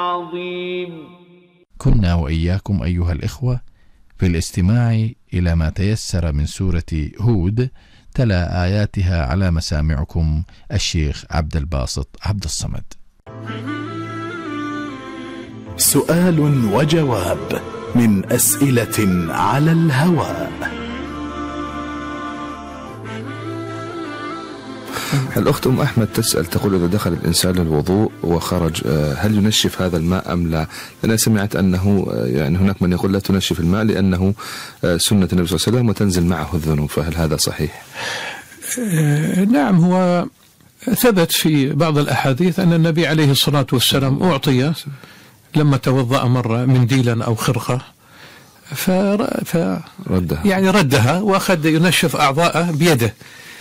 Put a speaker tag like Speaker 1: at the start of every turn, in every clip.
Speaker 1: عظيم.
Speaker 2: كنا وإياكم أيها الإخوة في الاستماع إلى ما تيسر من سورة هود تلا آياتها على مسامعكم الشيخ عبد الباسط عبد الصمد.
Speaker 3: سؤال وجواب من أسئلة على الهواء.
Speaker 4: الأخت أم أحمد تسأل تقول: إذا دخل الإنسان للوضوء وخرج هل ينشف هذا الماء أم لا؟ أنا سمعت أنه يعني هناك من يقول لا تنشف الماء لأنه سنة النبي صلى الله عليه وسلم وتنزل معه الذنوب، فهل هذا صحيح؟
Speaker 5: نعم، هو ثبت في بعض الأحاديث أن النبي عليه الصلاة والسلام أعطي لما توضأ مرة منديلا أو خرقة ردها وأخذ ينشف أعضاءه بيده.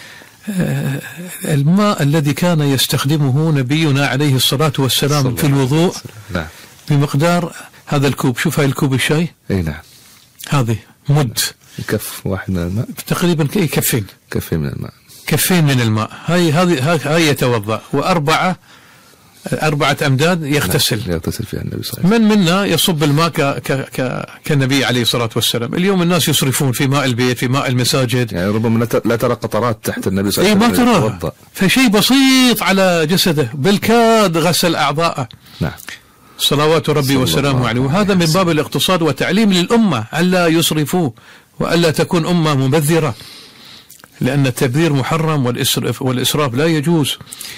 Speaker 5: الماء الذي كان يستخدمه نبينا عليه الصلاة والسلام في الوضوء بمقدار هذا الكوب. شوف هاي الكوب الشاي،
Speaker 4: اي نعم،
Speaker 5: هذه مد
Speaker 4: كف واحد من الماء،
Speaker 5: تقريبا كفين
Speaker 4: من الماء،
Speaker 5: كفين من الماء. هاي يتوضأ، أربعة أمداد يغتسل
Speaker 4: فيها النبي صلى الله عليه وسلم.
Speaker 5: من منا يصب الماء كالنبي عليه الصلاة والسلام. اليوم الناس يصرفون في ماء البيت، في ماء المساجد،
Speaker 4: يعني ربما لا ترى قطرات تحت النبي صلى الله عليه وسلم.
Speaker 5: ما تراها، فشيء بسيط على جسده بالكاد غسل أعضاءه.
Speaker 4: نعم،
Speaker 5: صلوات ربي وسلامه عليه. وهذا من باب الاقتصاد وتعليم للأمة ألا يسرفوا وألا تكون أمة مبذرة، لأن التبذير محرم والإسراف لا يجوز.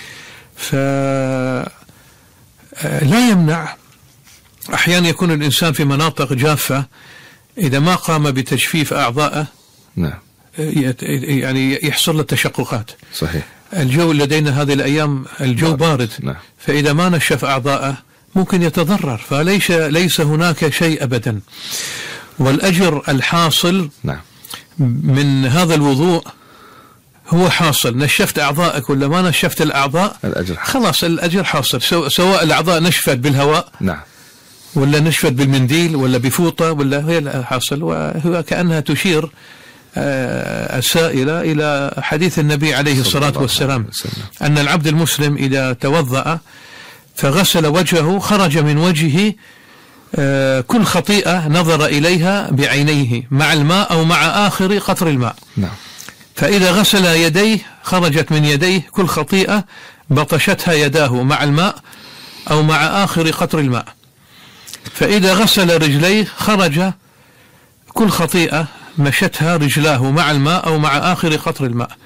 Speaker 5: فلا يمنع أحيانا يكون الإنسان في مناطق جافة، إذا ما قام بتجفيف أعضائه
Speaker 4: نعم
Speaker 5: يعني يحصل له تشققات.
Speaker 4: صحيح.
Speaker 5: الجو لدينا هذه الأيام الجو بارد.
Speaker 4: نعم.
Speaker 5: فإذا ما نشف أعضائه ممكن يتضرر، فليس هناك شيء أبدا. والأجر الحاصل
Speaker 4: نعم
Speaker 5: من هذا الوضوء هو حاصل. نشفت أعضائك ولا ما نشفت الأعضاء،
Speaker 4: الأجر حاصل.
Speaker 5: خلاص الأجر حاصل، سواء الأعضاء نشفت بالهواء
Speaker 4: نعم
Speaker 5: ولا نشفت بالمنديل ولا بفوطة ولا هي حاصل. وهو كأنها تشير السائلة إلى حديث النبي عليه الصلاة والسلام أن العبد المسلم إذا توضأ فغسل وجهه خرج من وجهه كل خطيئة نظر إليها بعينيه مع الماء أو مع آخر قطر الماء.
Speaker 4: نعم.
Speaker 5: فإذا غسل يديه خرجت من يديه كل خطيئة بطشتها يداه مع الماء أو مع آخر قطر الماء. فإذا غسل رجليه خرج كل خطيئة مشتها رجلاه مع الماء أو مع آخر قطر الماء.